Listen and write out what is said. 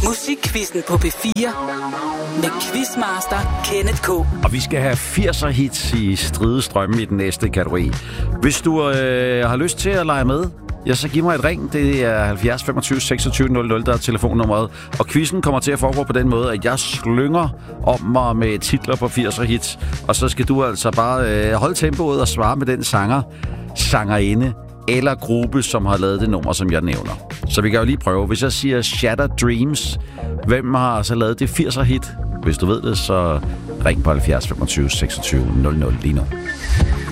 Musikquizzen på P4 med Quizmaster Kenneth K. Og vi skal have 80'er hits i stridestrømme i den næste kategori. Hvis du har lyst til at lege med, ja, så giv mig et ring. Det er 70 25 26 00, der er telefonnummeret. Og quizzen kommer til at foregå på den måde, at jeg slynger om mig med titler på 80'er hits. Og så skal du altså bare holde tempoet og svare med den sangerinde eller gruppe, som har lavet det nummer, som jeg nævner. Så vi kan jo lige prøve. Hvis jeg siger Shattered Dreams, hvem har så lavet det 80'er hit? Hvis du ved det, så ring på 70 25 26 00 lige nu.